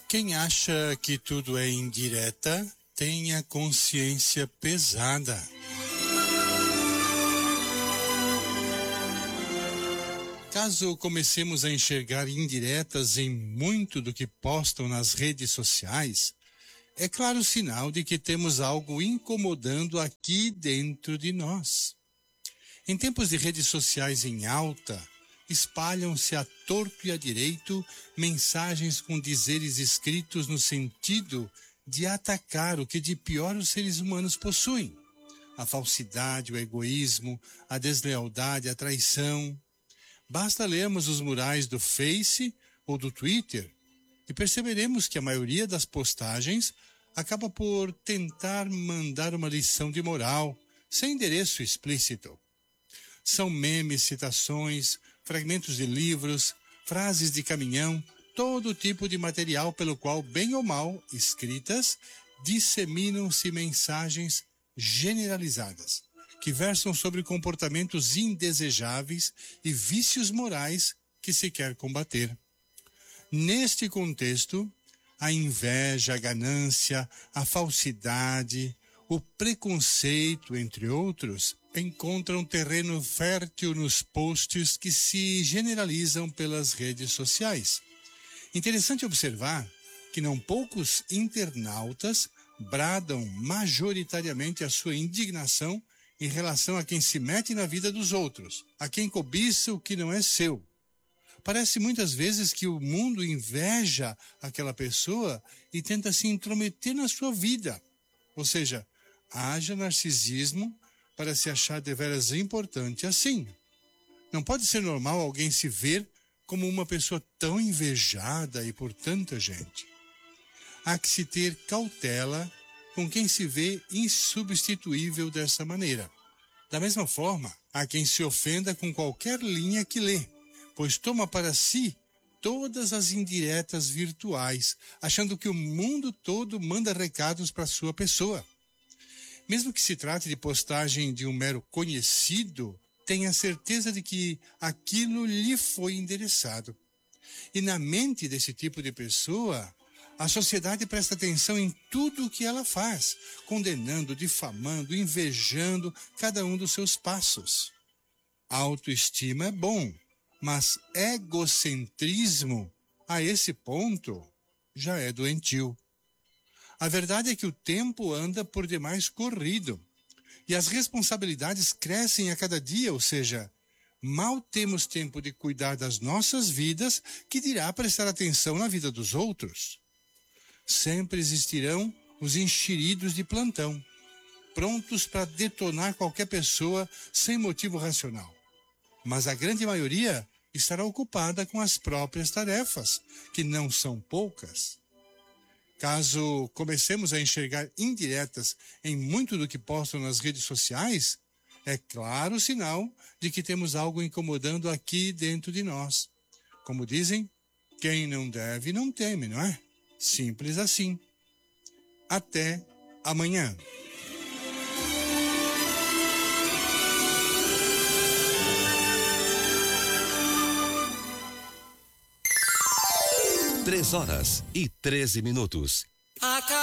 Quem acha que tudo é indireta tem a consciência pesada. Caso comecemos a enxergar indiretas em muito do que postam nas redes sociais, é claro sinal de que temos algo incomodando aqui dentro de nós. Em tempos de redes sociais em alta, espalham-se à torto e à direito mensagens com dizeres escritos no sentido de atacar o que de pior os seres humanos possuem: a falsidade, o egoísmo, a deslealdade, a traição. Basta lermos os murais do Face ou do Twitter e perceberemos que a maioria das postagens acaba por tentar mandar uma lição de moral, sem endereço explícito. São memes, citações, fragmentos de livros, frases de caminhão, todo tipo de material pelo qual, bem ou mal escritas, disseminam-se mensagens generalizadas, que versam sobre comportamentos indesejáveis e vícios morais que se quer combater. Neste contexto, a inveja, a ganância, a falsidade, o preconceito, entre outros, encontram terreno fértil nos posts que se generalizam pelas redes sociais. Interessante observar que não poucos internautas bradam majoritariamente a sua indignação em relação a quem se mete na vida dos outros, a quem cobiça o que não é seu. Parece muitas vezes que o mundo inveja aquela pessoa e tenta se intrometer na sua vida. Ou seja, haja narcisismo para se achar deveras importante assim. Não pode ser normal alguém se ver como uma pessoa tão invejada e por tanta gente. Há que se ter cautela com quem se vê insubstituível dessa maneira. Da mesma forma, há quem se ofenda com qualquer linha que lê, pois toma para si todas as indiretas virtuais, achando que o mundo todo manda recados para sua pessoa. Mesmo que se trate de postagem de um mero conhecido, tenha certeza de que aquilo lhe foi endereçado. E na mente desse tipo de pessoa, a sociedade presta atenção em tudo o que ela faz, condenando, difamando, invejando cada um dos seus passos. Autoestima é bom, mas egocentrismo, a esse ponto, já é doentio. A verdade é que o tempo anda por demais corrido e as responsabilidades crescem a cada dia, ou seja, mal temos tempo de cuidar das nossas vidas, que dirá prestar atenção na vida dos outros. Sempre existirão os enxeridos de plantão, prontos para detonar qualquer pessoa sem motivo racional. Mas a grande maioria estará ocupada com as próprias tarefas, que não são poucas. Caso comecemos a enxergar indiretas em muito do que postam nas redes sociais, é claro sinal de que temos algo incomodando aqui dentro de nós. Como dizem, quem não deve não teme, não é? Simples assim. Até amanhã. Três horas e 13 minutos.